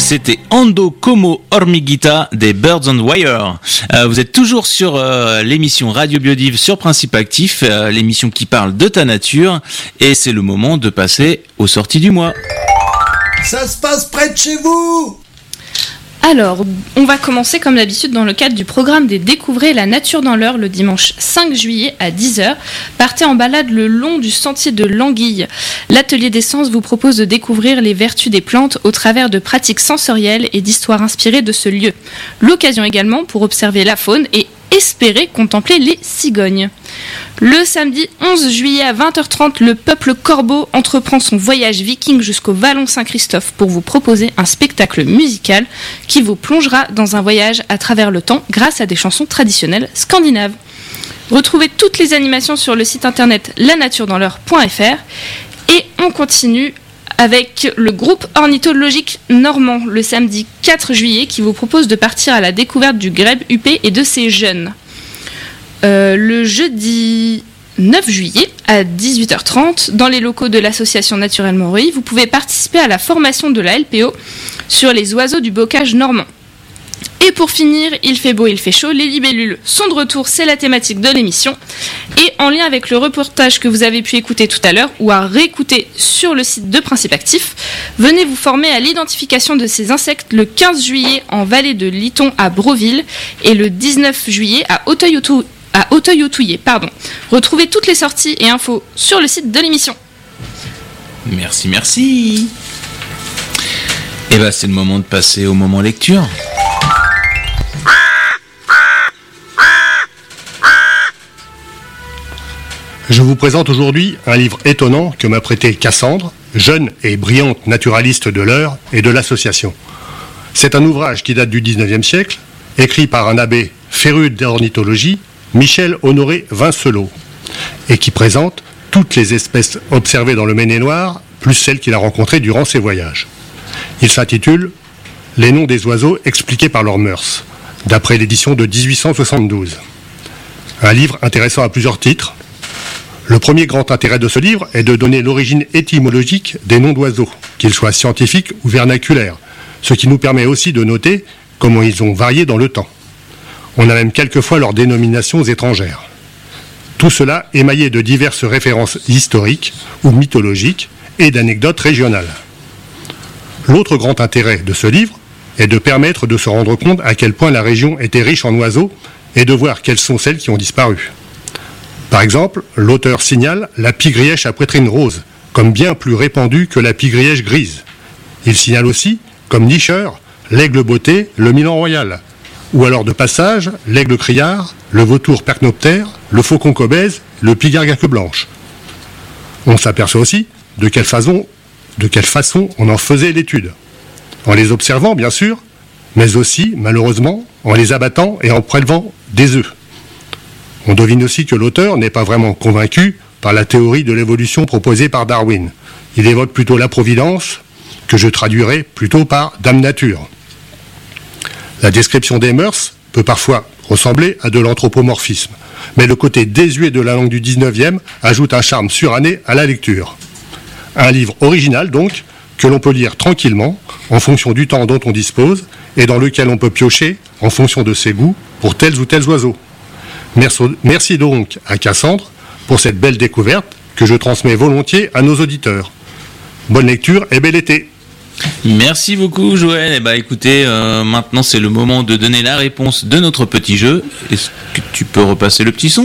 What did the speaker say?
C'était Ando como hormiguita des Birds on Wire. Vous êtes toujours sur l'émission Radio Biodive sur Principe Actif, l'émission qui parle de ta nature, et c'est le moment de passer aux sorties du mois. Ça se passe près de chez vous! Alors, on va commencer comme d'habitude dans le cadre du programme des Découvrez la nature dans l'heure le dimanche 5 juillet à 10h. Partez en balade le long du sentier de l'Anguille. L'atelier des sens vous propose de découvrir les vertus des plantes au travers de pratiques sensorielles et d'histoires inspirées de ce lieu. L'occasion également pour observer la faune et espérer contempler les cigognes. Le samedi 11 juillet à 20h30, le peuple Corbeau entreprend son voyage viking jusqu'au Vallon Saint-Christophe pour vous proposer un spectacle musical qui vous plongera dans un voyage à travers le temps grâce à des chansons traditionnelles scandinaves. Retrouvez toutes les animations sur le site internet lanaturedansl'heure.fr et on continue avec le groupe ornithologique normand le samedi 4 juillet qui vous propose de partir à la découverte du grèbe huppé et de ses jeunes. Le jeudi 9 juillet à 18h30, dans les locaux de l'association Naturellement Reuilly, vous pouvez participer à la formation de la LPO sur les oiseaux du bocage normand. Et pour finir, il fait beau, il fait chaud, les libellules sont de retour, c'est la thématique de l'émission. Et en lien avec le reportage que vous avez pu écouter tout à l'heure ou à réécouter sur le site de Principe Actif, venez vous former à l'identification de ces insectes le 15 juillet en vallée de Liton à Broville et le 19 juillet à Auteuil-Outouillé. Retrouvez toutes les sorties et infos sur le site de l'émission. Merci. Et bah c'est le moment de passer au moment lecture. Je vous présente aujourd'hui un livre étonnant que m'a prêté Cassandre, jeune et brillante naturaliste de l'heure et de l'association. C'est un ouvrage qui date du 19e siècle, écrit par un abbé féru d'ornithologie, Michel Honoré Vincelot, et qui présente toutes les espèces observées dans le Maine-et-Loire, plus celles qu'il a rencontrées durant ses voyages. Il s'intitule « Les noms des oiseaux expliqués par leurs mœurs », d'après l'édition de 1872. Un livre intéressant à plusieurs titres. Le premier grand intérêt de ce livre est de donner l'origine étymologique des noms d'oiseaux, qu'ils soient scientifiques ou vernaculaires, ce qui nous permet aussi de noter comment ils ont varié dans le temps. On a même quelquefois leurs dénominations étrangères. Tout cela émaillé de diverses références historiques ou mythologiques et d'anecdotes régionales. L'autre grand intérêt de ce livre est de permettre de se rendre compte à quel point la région était riche en oiseaux et de voir quelles sont celles qui ont disparu. Par exemple, l'auteur signale la pie-grièche à poitrine rose, comme bien plus répandue que la pie-grièche grise. Il signale aussi, comme nicheur, l'aigle beauté, le milan royal, ou alors de passage, l'aigle criard, le vautour percnoptère, le faucon cobèze, le pigargue à queue blanche. On s'aperçoit aussi de quelle façon on en faisait l'étude. En les observant, bien sûr, mais aussi, malheureusement, en les abattant et en prélevant des œufs. On devine aussi que l'auteur n'est pas vraiment convaincu par la théorie de l'évolution proposée par Darwin. Il évoque plutôt la providence, que je traduirais plutôt par Dame Nature. La description des mœurs peut parfois ressembler à de l'anthropomorphisme, mais le côté désuet de la langue du 19e ajoute un charme suranné à la lecture. Un livre original donc, que l'on peut lire tranquillement, en fonction du temps dont on dispose, et dans lequel on peut piocher, en fonction de ses goûts, pour tels ou tels oiseaux. Merci donc à Cassandre pour cette belle découverte que je transmets volontiers à nos auditeurs. Bonne lecture et bel été. Merci beaucoup Joël. Et écoutez, maintenant c'est le moment de donner la réponse de notre petit jeu. Est-ce que tu peux repasser le petit son ?